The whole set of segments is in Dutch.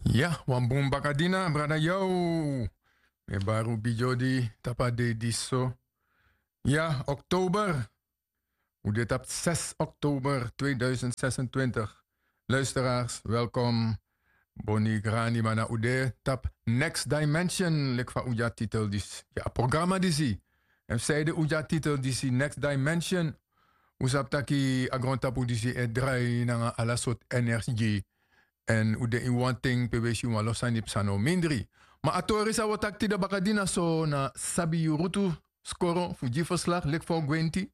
Ja, wan boom bakadina, brada yo. Me baru bijodi tapa de diso. Ja, oktober. Hoe dit op 6 oktober 2026. Luisteraars, welkom. Boni grani mana ude tap Next Dimension. Lek van uja titel dis. Ja, programma disi. En zij de uja titel disi Next Dimension. Usap taki agrontapu disi e draai nanga ala soort energie. En u de in one thing pe wees you los aan psano mindri. Maar atori sa watak ti de bakadina so na sabi yurutu skoro fuji verslag lek voor Gwenti.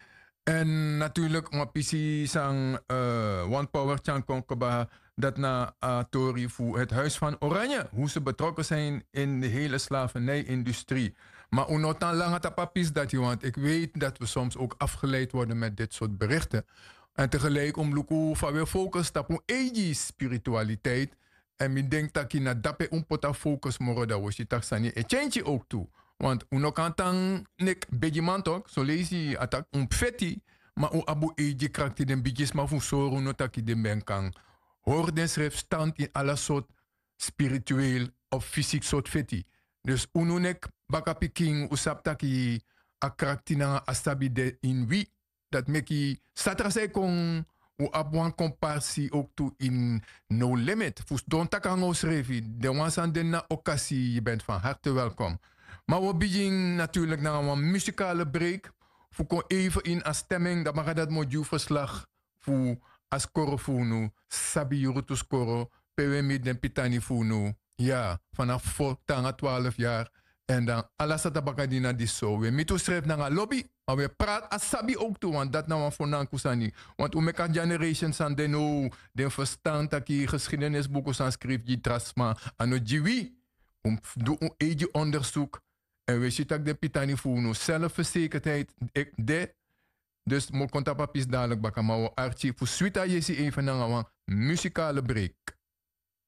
En natuurlijk een PC sang One Power Chan Konkaba dat na atori voor het Huis van Oranje. Hoe ze betrokken zijn in de hele slavernij-industrie. Maar unotan lang het papis dat je, want ik weet dat we soms ook afgeleid worden met dit soort berichten. En tegelijk om Luku van weer focus op een eigen spiritualiteit. En ik denk dat je na dape pota focus moro da was je tak sani e change ook toe. Want uno kantang nek begiman toch, so lazy attack fetti, maar u abu eigen karakter den bigis maar fu soru no taki den benkang. Hoor den schrift stand in alle soort spiritueel of fysiek soort fetti. Dus uno nek bakapi king usap taki a karakter na asabi de in wie dat meki satrase kon u abwan komparsi ook toe in No Limit. Fus don takango schrevi. De wansan den na okasi. Je bent van harte welkom. Maar we beginnen natuurlijk naar een muzikale break. Voor kon even in een stemming. Dat mag dat moju verslag. Voor askoro funu. Sabi yurutu skoro. Pewe midden pitani funu. Ja, vanaf voor 12 jaar. En dan alles dat bakadina die zo. We moeten schrijven naar een lobby. Maar we praten asabi ook toe. Want dat nou een voornaam kusani. Want we maken generations aan de no. Den verstand dat je geschiedenisboeken aan schrijft. Je trasma. En no jiwi. Doe een eigen onderzoek. En we zitten de pitani voor no zelfverzekerdheid. Ik de. Dus mo konta papis dadelijk bakken. Maar we archie voor suita jesi even naar een muzikale break.